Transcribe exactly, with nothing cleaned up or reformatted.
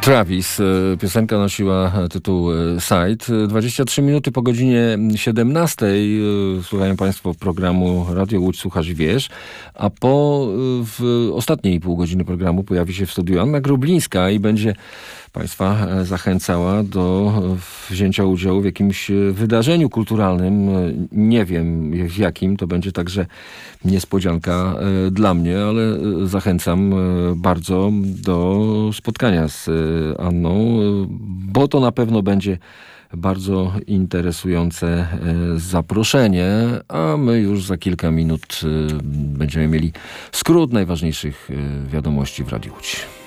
Travis. Piosenka nosiła tytuł Side. dwadzieścia trzy minuty po godzinie siedemnastej słuchają Państwo programu Radio Łódź Słuchasz i Wiesz, a po w ostatniej pół godziny programu pojawi się w studiu Anna Grublińska i będzie Państwa zachęcała do wzięcia udziału w jakimś wydarzeniu kulturalnym. Nie wiem w jakim, to będzie także niespodzianka dla mnie, ale zachęcam bardzo do spotkania z Anną, bo to na pewno będzie bardzo interesujące zaproszenie, a my już za kilka minut będziemy mieli skrót najważniejszych wiadomości w Radiu Łódź.